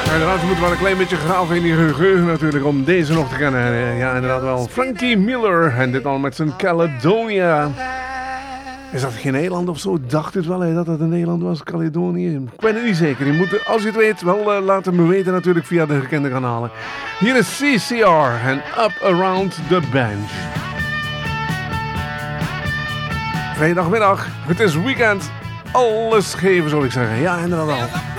Inderdaad, we moeten wel een klein beetje graven in die geheugen natuurlijk om deze nog te kennen. Ja, inderdaad wel. Frankie Miller en dit al met zijn Caledonia. Is dat geen eiland of zo? Dacht het wel dat het een eiland was, Caledonië. Ik ben het niet zeker. Je moet, als je het weet, wel laten me weten natuurlijk via de gekende kanalen. Hier is CCR en Up Around the Bench. Vrijdagmiddag, het is weekend. Alles geven, zou ik zeggen. Ja, inderdaad wel.